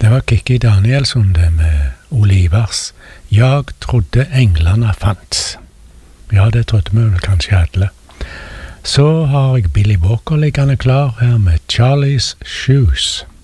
Det var Kikki Danielsson det med Olivers. Jeg trodde englene fanns. Ja, det trodde vi vel kanskje alle. Så har jeg Billy Walker liggende klar her med Charlie's Shoes.